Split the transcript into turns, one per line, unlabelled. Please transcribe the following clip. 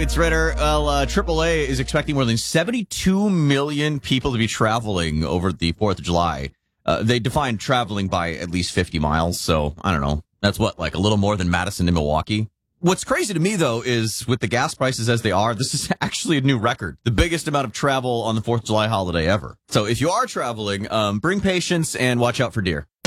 It's Ritter. Well, AAA is expecting more than 72 million people to be traveling over the 4th of July. They define traveling by at least 50 miles, so I don't know. That's what, like a little more than Madison to Milwaukee? What's crazy to me, though, is with the gas prices as they are, this is actually a new record. The biggest amount of travel on the 4th of July holiday ever. So if you are traveling, bring patience and watch out for deer.